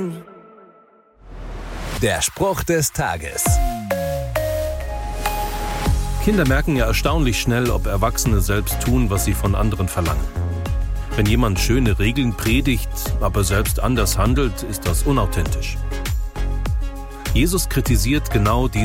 Der Spruch des Tages. Kinder merken ja erstaunlich schnell, ob Erwachsene selbst tun, was sie von anderen verlangen. Wenn jemand schöne Regeln predigt, aber selbst anders handelt, ist das unauthentisch. Jesus kritisiert genau